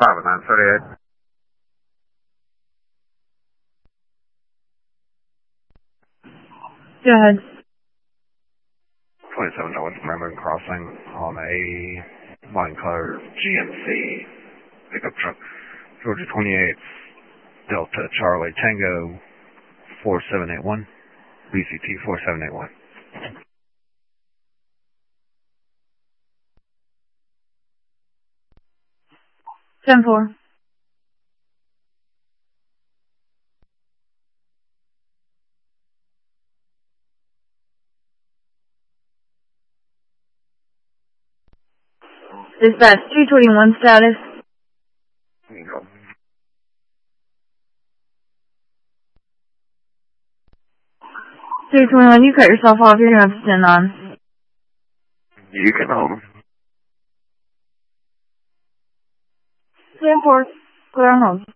50938. Go ahead. 27 North Merlin Crossing on a line card GMC pickup truck, Georgia 28th, Delta Charlie Tango 4781, BCT 4781. 10-4. Dispatch 321 status. 321, you cut yourself off. You're going to have to send on. You can hold them. 10-4. Clear on hold.